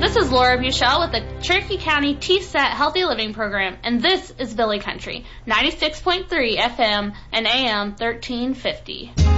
This is Laura Buchel with the Cherokee County TSET Healthy Living Program, and this is Billy Country, 96.3 FM and AM 1350.